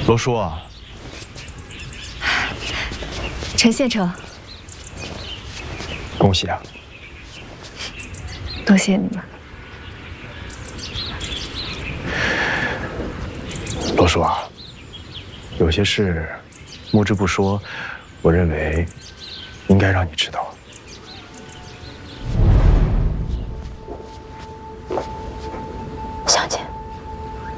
罗叔啊， 陈县城， 恭喜啊！ 多谢你们。 罗叔啊，有些事木之不说，我认为应该让你知道。